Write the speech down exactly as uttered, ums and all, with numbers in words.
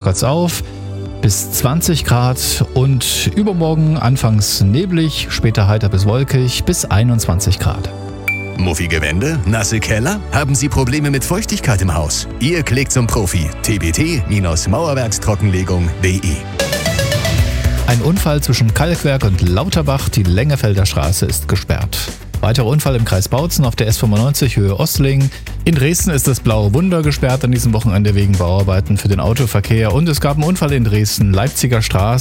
lockert's auf. Bis zwanzig Grad und übermorgen anfangs neblig, später heiter bis wolkig bis einundzwanzig Grad. Muffige Wände? Nasse Keller? Haben Sie Probleme mit Feuchtigkeit im Haus? Ihr klickt zum Profi. t b t Mauerwerkstrockenlegung punkt d e. Ein Unfall zwischen Kalkwerk und Lauterbach, die Lengefelder Straße ist gesperrt. Weiterer Unfall im Kreis Bautzen auf der S fünfundneunzig Höhe Ostling. In Dresden ist das Blaue Wunder gesperrt an diesem Wochenende wegen Bauarbeiten für den Autoverkehr. Und es gab einen Unfall in Dresden, Leipziger Straße.